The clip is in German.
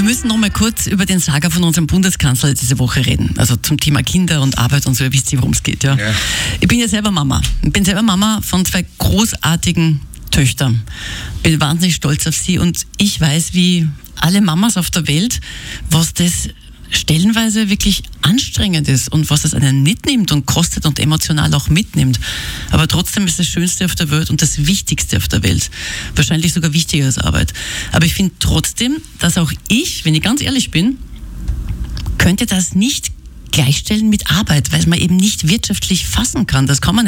müssen noch mal kurz über den Saga von unserem Bundeskanzler diese Woche reden. Also zum Thema Kinder und Arbeit und so. Ihr wisst, worum es geht. Ja. Ich bin ja selber Mama. Ich bin selber Mama von 2 großartigen Töchtern. Bin wahnsinnig stolz auf sie und ich weiß, wie alle Mamas auf der Welt, was das stellenweise wirklich anstrengend ist und was es einen mitnimmt und kostet und emotional auch mitnimmt. Aber trotzdem ist das Schönste auf der Welt und das Wichtigste auf der Welt. Wahrscheinlich sogar wichtiger als Arbeit. Aber ich finde trotzdem, dass auch ich, wenn ich ganz ehrlich bin, könnte das nicht gleichstellen mit Arbeit, weil man eben nicht wirtschaftlich fassen kann. Das kann man